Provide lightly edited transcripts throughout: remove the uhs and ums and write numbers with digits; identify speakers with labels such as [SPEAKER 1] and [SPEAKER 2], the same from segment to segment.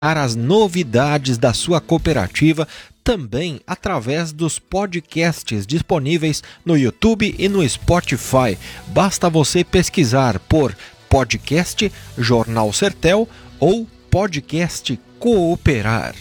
[SPEAKER 1] as novidades da sua cooperativa também através dos podcasts disponíveis no YouTube e no Spotify. Basta você pesquisar por podcast Jornal Sertel ou podcast Cooperar.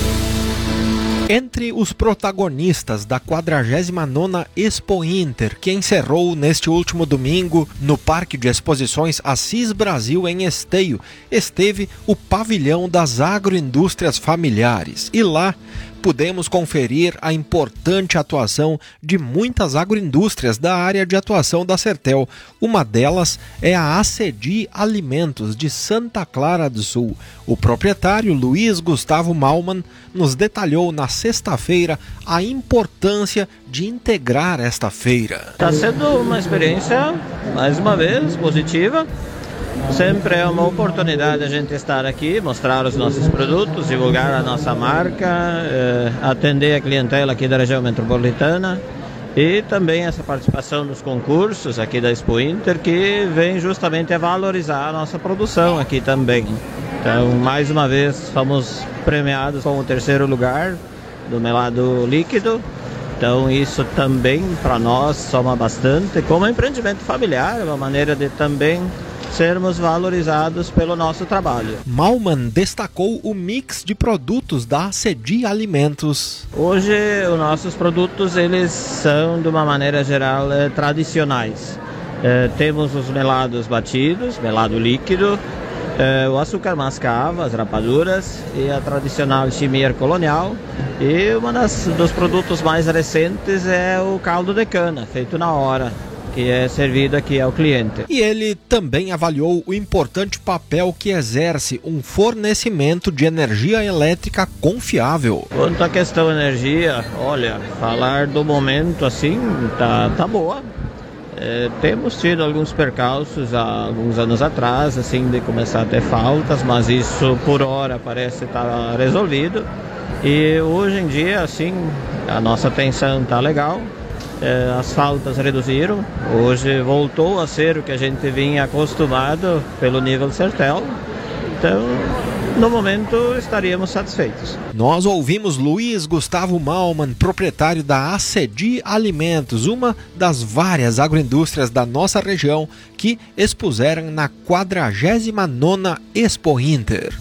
[SPEAKER 1] Entre os protagonistas da 49ª Expo Inter, que encerrou neste último domingo no Parque de Exposições Assis Brasil em Esteio, esteve o pavilhão das agroindústrias familiares. E lá pudemos conferir a importante atuação de muitas agroindústrias da área de atuação da Sertel. Uma delas é a Acedi Alimentos de Santa Clara do Sul. O proprietário Luiz Gustavo Malman nos detalhou na sexta-feira a importância de integrar esta feira.
[SPEAKER 2] Está sendo uma experiência, mais uma vez, positiva. Sempre é uma oportunidade a gente estar aqui, mostrar os nossos produtos, divulgar a nossa marca, atender a clientela aqui da região metropolitana e também essa participação nos concursos aqui da Expo Inter, que vem justamente a valorizar a nossa produção aqui também. Então, mais uma vez, fomos premiados com o 3º lugar do melado líquido. Então isso também para nós soma bastante, como empreendimento familiar, é uma maneira de também sermos valorizados pelo nosso trabalho.
[SPEAKER 1] Malman destacou o mix de produtos da Acedi Alimentos.
[SPEAKER 2] Hoje os nossos produtos eles são de uma maneira geral tradicionais. Temos os melados batidos, melado líquido, o açúcar mascavo, as rapaduras e a tradicional chimia colonial. E dos produtos mais recentes é o caldo de cana, feito na hora, que é servido aqui ao cliente.
[SPEAKER 1] E ele também avaliou o importante papel que exerce um fornecimento de energia elétrica confiável.
[SPEAKER 2] Quanto à questão energia, olha, falar do momento assim, tá boa. Temos tido alguns percalços há alguns anos atrás, assim, de começar a ter faltas, mas isso por hora parece estar resolvido. E hoje em dia, assim, a nossa atenção está legal. As faltas reduziram, hoje voltou a ser o que a gente vinha acostumado pelo nível Sertel, então no momento estaríamos satisfeitos.
[SPEAKER 1] Nós ouvimos Luiz Gustavo Malman, proprietário da Acedi Alimentos, uma das várias agroindústrias da nossa região que expuseram na 49ª Expo Inter.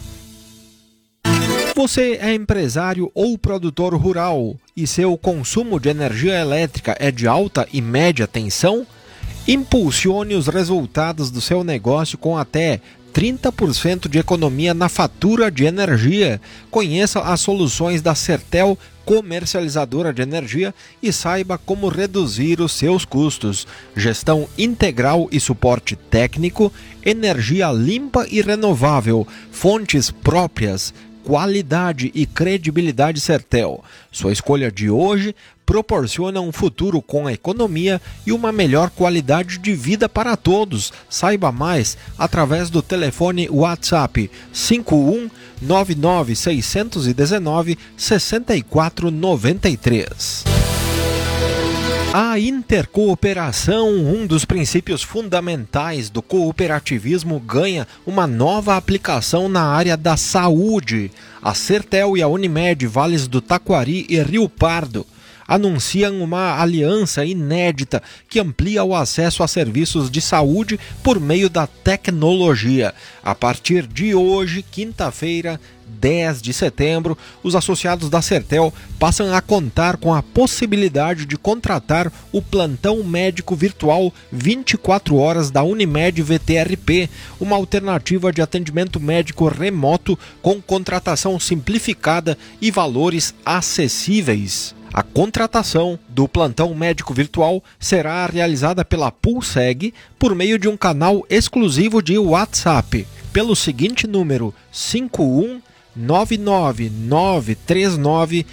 [SPEAKER 1] Você é empresário ou produtor rural e seu consumo de energia elétrica é de alta e média tensão? Impulsione os resultados do seu negócio com até 30% de economia na fatura de energia. Conheça as soluções da Sertel, comercializadora de energia, e saiba como reduzir os seus custos. Gestão integral e suporte técnico, energia limpa e renovável, fontes próprias, qualidade e credibilidade Sertel. Sua escolha de hoje proporciona um futuro com economia e uma melhor qualidade de vida para todos. Saiba mais através do telefone WhatsApp 5199 619 6493. A intercooperação, um dos princípios fundamentais do cooperativismo, ganha uma nova aplicação na área da saúde. A Sertel e a Unimed Vales do Taquari e Rio Pardo anunciam uma aliança inédita que amplia o acesso a serviços de saúde por meio da tecnologia. A partir de hoje, quinta-feira, 10 de setembro, os associados da Sertel passam a contar com a possibilidade de contratar o plantão médico virtual 24 horas da Unimed VTRP, uma alternativa de atendimento médico remoto com contratação simplificada e valores acessíveis. A contratação do plantão médico virtual será realizada pela Pulseg por meio de um canal exclusivo de WhatsApp, pelo seguinte número 5199939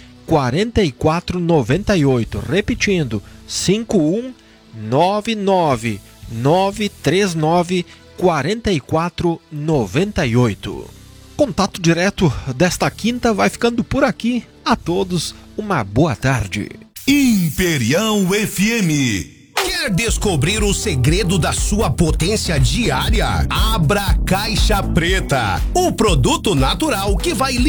[SPEAKER 1] 4498, repetindo 5199939 4498. Contato direto desta quinta vai ficando por aqui. A todos, uma boa tarde.
[SPEAKER 3] Imperial FM. Quer descobrir o segredo da sua potência diária? Abra a Caixa Preta, o produto natural que vai